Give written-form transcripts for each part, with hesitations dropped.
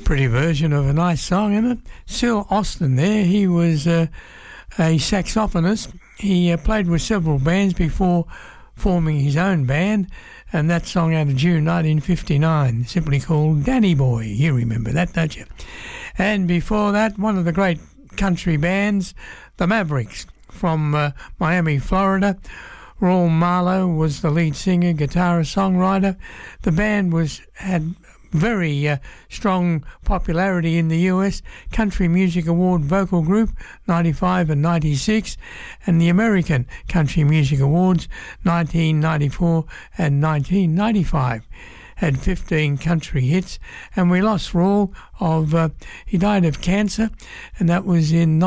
Pretty version of a nice song, isn't it? Syl Austin there, he was a saxophonist. He played with several bands before forming his own band, and that song out of June 1959, simply called Danny Boy. You remember that, don't you? And before that, one of the great country bands, the Mavericks, from Miami, Florida. Raul Marlowe was the lead singer, guitarist, songwriter. The band had very strong popularity in the US Country Music Award Vocal Group 95 and 96, and the American Country Music Awards 1994 and 1995. Had 15 country hits, and we lost Raul he died of cancer, and that was in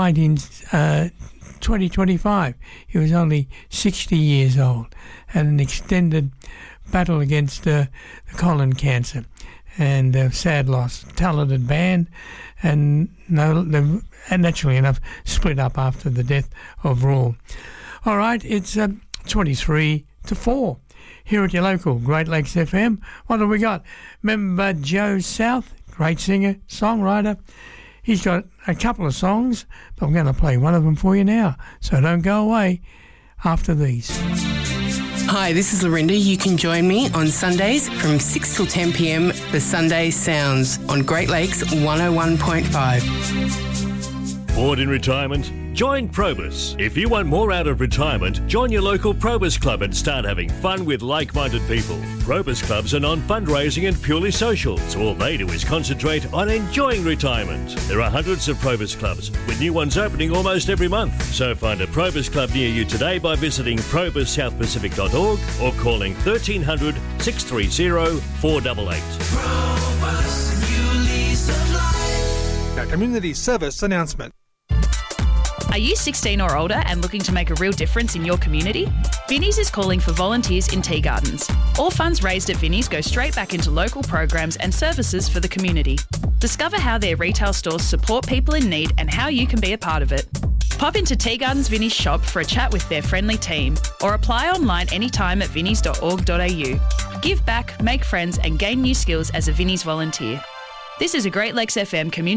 2025. He was only 60 years old, had an extended battle against the colon cancer. And sad loss. Talented band, and naturally enough, split up after the death of Raul. All right, it's 23-4 here at your local Great Lakes FM. What have we got? Remember Joe South, great singer, songwriter. He's got a couple of songs, but I'm going to play one of them for you now. So don't go away after these. Hi, this is Lorinda. You can join me on Sundays from 6 till 10 p.m. for Sunday Sounds on Great Lakes 101.5. Bored in retirement? Join Probus. If you want more out of retirement, join your local Probus Club and start having fun with like-minded people. Probus Clubs are non-fundraising and purely social, so all they do is concentrate on enjoying retirement. There are hundreds of Probus Clubs, with new ones opening almost every month. So find a Probus Club near you today by visiting probussouthpacific.org or calling 1300 630 488. Probus, new lease of life. A community service announcement. Are you 16 or older and looking to make a real difference in your community? Vinnie's is calling for volunteers in tea gardens. All funds raised at Vinnie's go straight back into local programs and services for the community. Discover how their retail stores support people in need and how you can be a part of it. Pop into Tea Gardens Vinnie's shop for a chat with their friendly team, or apply online anytime at vinnies.org.au. Give back, make friends and gain new skills as a Vinnie's volunteer. This is a Great Lakes FM community